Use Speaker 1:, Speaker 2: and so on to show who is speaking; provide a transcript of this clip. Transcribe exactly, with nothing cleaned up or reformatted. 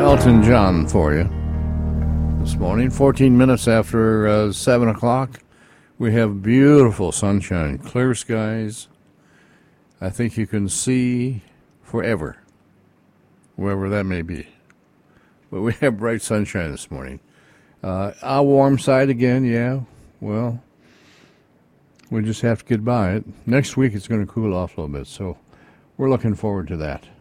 Speaker 1: Elton John for you this morning. fourteen minutes after uh, seven o'clock. We have beautiful sunshine, clear skies. I think you can see forever, wherever that may be. But we have bright sunshine this morning. Uh, a warm side again, yeah. Well, we just have to get by it. Next week it's going to cool off a little bit, so we're looking forward to that.